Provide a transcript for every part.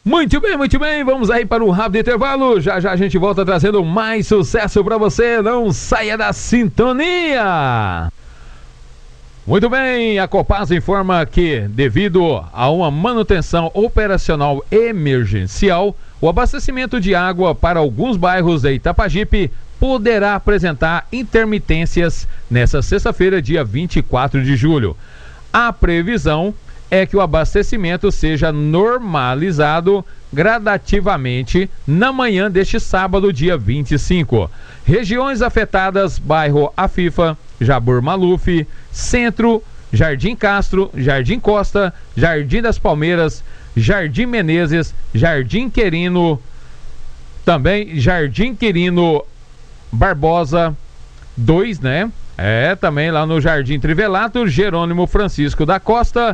Muito bem, vamos aí para um rápido intervalo. Já a gente volta trazendo mais sucesso para você. Não saia da sintonia. Muito bem, a Copasa informa que, devido a uma manutenção operacional emergencial, o abastecimento de água para alguns bairros de Itapajipe poderá apresentar intermitências nesta sexta-feira, dia 24 de julho. A previsão é que o abastecimento seja normalizado gradativamente na manhã deste sábado, dia 25. Regiões afetadas: bairro Afifa, Jabor Maluf, Centro, Jardim Castro, Jardim Costa, Jardim das Palmeiras, Jardim Menezes, Jardim Quirino, também Jardim Quirino Barbosa 2, né? Também lá no Jardim Trivelato, Jerônimo Francisco da Costa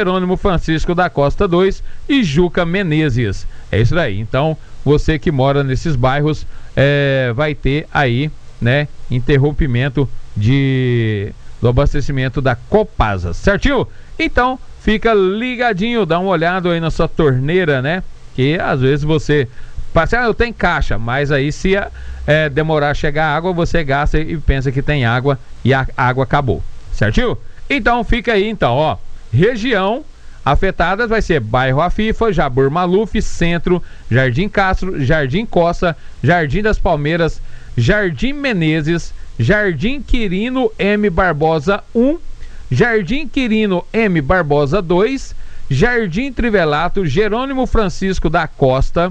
2 e Juca Menezes. É isso aí. Então, você que mora nesses bairros vai ter aí, né, interrompimento do abastecimento da Copasa, certinho? Então, fica ligadinho, dá uma olhada aí na sua torneira, né? Que às vezes você passa, eu tenho caixa, mas aí se demorar a chegar a água, você gasta e pensa que tem água e a água acabou, certinho? Então fica aí, então, ó, região afetadas vai ser bairro Afifa, Jabor Maluf, Centro, Jardim Castro, Jardim Costa, Jardim das Palmeiras, Jardim Menezes, Jardim Quirino M. Barbosa 1, Jardim Quirino M. Barbosa 2, Jardim Trivelato, Jerônimo Francisco da Costa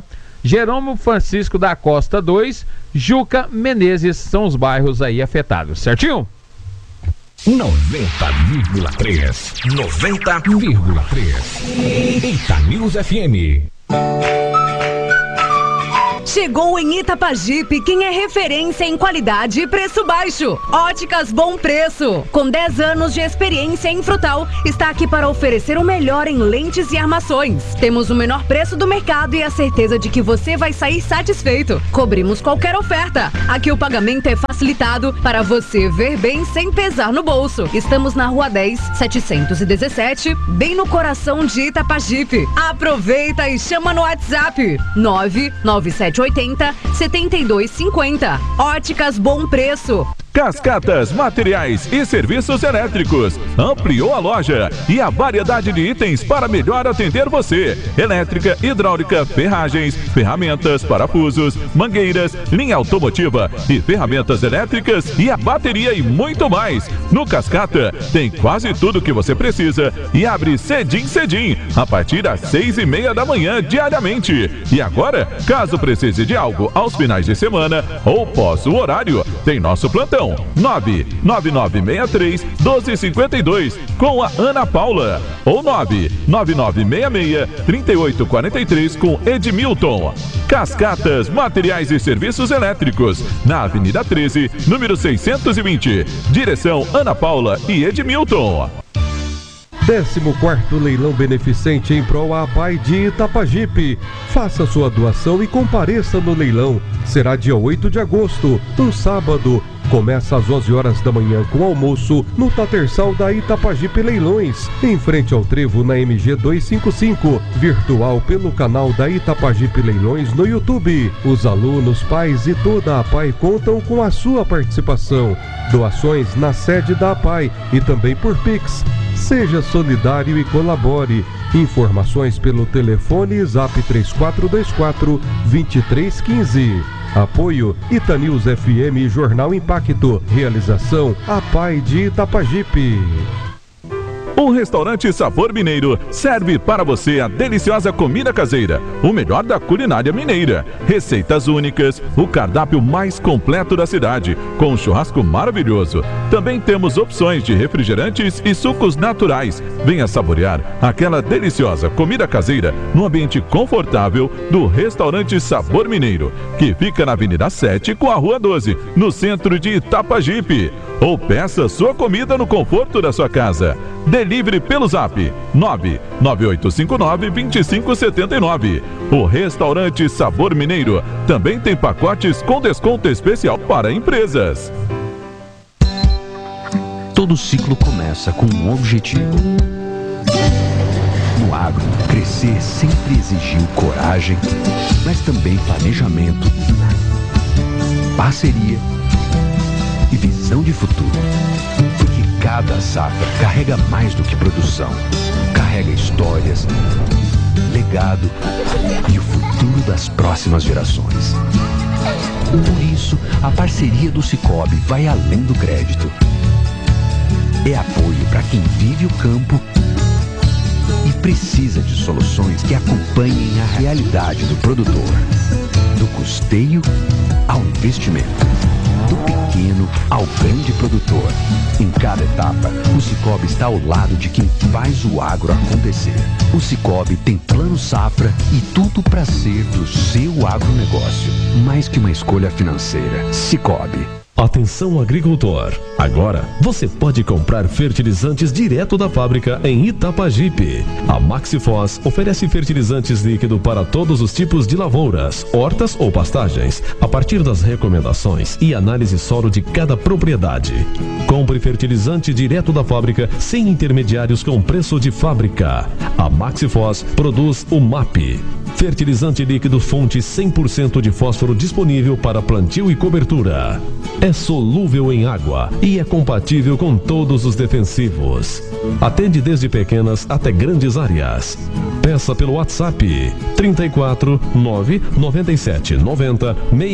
2, Juca Menezes, são os bairros aí afetados, certinho? 90,3 Itanews FM. Chegou em Itapajipe quem é referência em qualidade e preço baixo. Óticas Bom Preço. Com 10 anos de experiência em frutal, está aqui para oferecer o melhor em lentes e armações. Temos o menor preço do mercado e a certeza de que você vai sair satisfeito. Cobrimos qualquer oferta. Aqui o pagamento é facilitado para você ver bem sem pesar no bolso. Estamos na Rua 10, 717, bem no coração de Itapajipe. Aproveita e chama no WhatsApp 99780 7250. Óticas Bom Preço. Cascatas, materiais e serviços elétricos. Ampliou a loja e a variedade de itens para melhor atender você. Elétrica, hidráulica, ferragens, ferramentas, parafusos, mangueiras, linha automotiva e ferramentas elétricas e a bateria e muito mais. No Cascata tem quase tudo que você precisa e abre cedim, a partir das 6:30 da manhã diariamente. E agora, caso precise de algo aos finais de semana ou pós o horário, tem nosso plantão 99963-1252 com a Ana Paula ou 99966-3843 com Edmilton. Cascatas, materiais e serviços elétricos, na Avenida 13, número 620, direção Ana Paula e Edmilton. 14º Leilão Beneficente em prol à APAI de Itapajipe. Faça sua doação e compareça no leilão. Será dia 8 de agosto, um sábado. Começa às 11 horas da manhã com almoço no Tatersal da Itapajipe Leilões, em frente ao trevo na MG 255, virtual pelo canal da Itapajipe Leilões no YouTube. Os alunos, pais e toda a APAI contam com a sua participação. Doações na sede da APAI e também por Pix. Seja solidário e colabore. Informações pelo telefone Zap 3424-2315. Apoio Itanews FM e Jornal Impacto. Realização APAI de Itapajipe. O restaurante Sabor Mineiro serve para você a deliciosa comida caseira, o melhor da culinária mineira, receitas únicas, o cardápio mais completo da cidade, com um churrasco maravilhoso. Também temos opções de refrigerantes e sucos naturais. Venha saborear aquela deliciosa comida caseira no ambiente confortável do restaurante Sabor Mineiro, que fica na Avenida 7 com a Rua 12, no centro de Itapajipe. Ou peça sua comida no conforto da sua casa. Delivery pelo Zap 99859-2579. O restaurante Sabor Mineiro também tem pacotes com desconto especial para empresas. Todo ciclo começa com um objetivo. No agro, crescer Crescer sempre exigiu coragem, mas também planejamento, parceria e visão de futuro. Porque cada safra carrega mais do que produção. Carrega histórias, legado e o futuro das próximas gerações. Por isso, a parceria do Sicoob vai além do crédito. É apoio para quem vive o campo e precisa de soluções que acompanhem a realidade do produtor. Do custeio ao investimento. Do pequeno ao grande produtor. Em cada etapa, o Sicoob está ao lado de quem faz o agro acontecer. O Sicoob tem plano safra e tudo para ser do seu agronegócio. Mais que uma escolha financeira. Sicoob. Atenção agricultor, agora você pode comprar fertilizantes direto da fábrica em Itapajipe. A Maxifos oferece fertilizantes líquido para todos os tipos de lavouras, hortas ou pastagens, a partir das recomendações e análise solo de cada propriedade. Compre fertilizante direto da fábrica sem intermediários com preço de fábrica. A Maxifos produz o MAP. Fertilizante líquido fonte 100% de fósforo disponível para plantio e cobertura. É solúvel em água e é compatível com todos os defensivos. Atende desde pequenas até grandes áreas. Peça pelo WhatsApp 34 997 90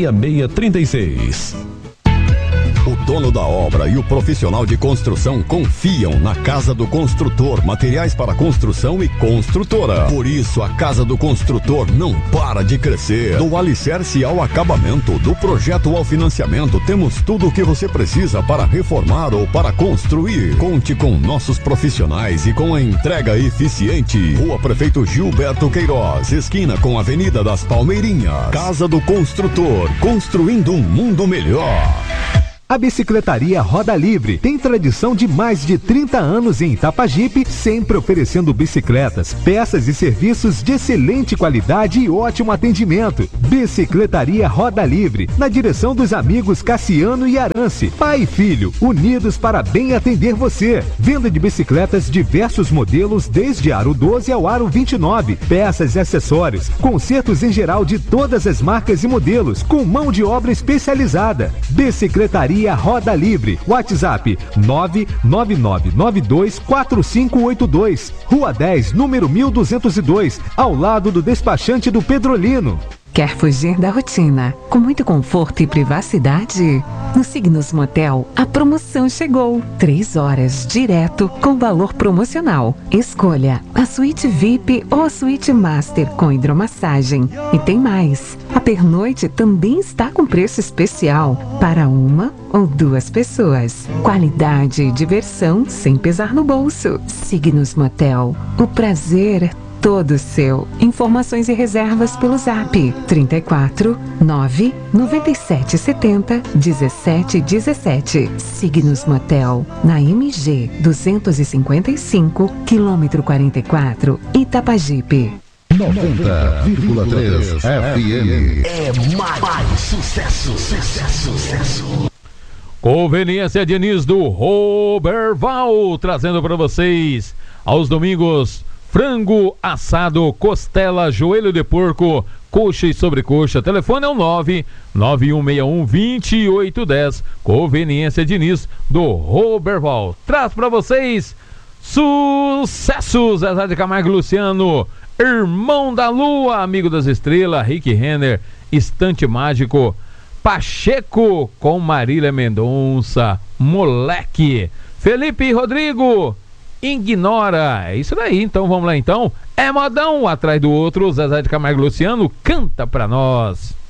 6636. O dono da obra e o profissional de construção confiam na Casa do Construtor, materiais para construção e construtora. Por isso, a Casa do Construtor não para de crescer. Do alicerce ao acabamento, do projeto ao financiamento, temos tudo o que você precisa para reformar ou para construir. Conte com nossos profissionais e com a entrega eficiente. Rua Prefeito Gilberto Queiroz, esquina com a Avenida das Palmeirinhas. Casa do Construtor, construindo um mundo melhor. A Bicicletaria Roda Livre tem tradição de mais de 30 anos em Itapajipe, sempre oferecendo bicicletas, peças e serviços de excelente qualidade e ótimo atendimento. Bicicletaria Roda Livre, na direção dos amigos Cassiano e Arance. Pai e filho, unidos para bem atender você. Venda de bicicletas diversos modelos, desde aro 12 ao aro 29. Peças e acessórios, consertos em geral de todas as marcas e modelos, com mão de obra especializada. Bicicletaria Roda Livre, WhatsApp 999924582, Rua 10, número 1202, ao lado do despachante do Pedrolino. Quer fugir da rotina, com muito conforto e privacidade? No Signos Motel, a promoção chegou. 3 horas direto com valor promocional. Escolha a suíte VIP ou a suíte Master com hidromassagem. E tem mais. A pernoite também está com preço especial para 1 ou 2 pessoas. Qualidade e diversão sem pesar no bolso. Signos Motel. O prazer é todo seu. Informações e reservas pelo Zap 34 9 97 70 17 17. Signos Motel, na MG 255, quilômetro 44, Itapajipe. 90,3 FM. É mais sucesso, sucesso, sucesso. Conveniência Diniz do Roberval, trazendo para vocês aos domingos frango assado, costela, joelho de porco, coxa e sobrecoxa. Telefone é o 991612810. Conveniência Diniz do Roberval. Traz para vocês sucessos. Zezé de Camargo e Luciano, Irmão da Lua, Amigo das Estrelas, Rick Renner, Estante Mágico, Pacheco com Marília Mendonça, Moleque, Felipe e Rodrigo, Ignora. É isso daí, então vamos lá então. É modão atrás do outro. Zezé de Camargo e Luciano canta pra nós.